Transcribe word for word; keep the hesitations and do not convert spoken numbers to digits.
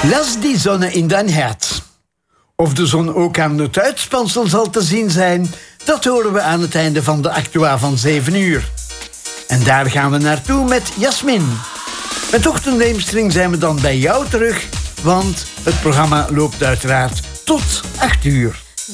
Las die zonne in dein Herz. Of de zon ook aan het uitspansel zal te zien zijn, dat horen we aan het einde van de Actua van zeven uur. En daar gaan we naartoe met Jasmin. Met Ochtendheemstring zijn we dan bij jou terug, want het programma loopt uiteraard tot acht uur.